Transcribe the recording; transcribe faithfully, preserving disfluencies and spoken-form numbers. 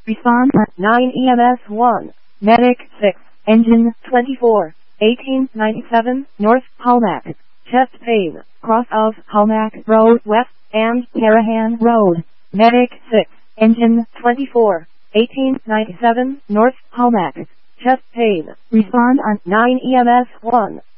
Respond at nine E M S one. Medic six. Engine twenty-four. eighteen ninety-seven North Hallmack. Chest pain. Cross of Hallmack Road West and Carahan Road. Medic six. Engine twenty-four. eighteen ninety-seven North Hallmack. Chest pain. Respond on nine E M S one.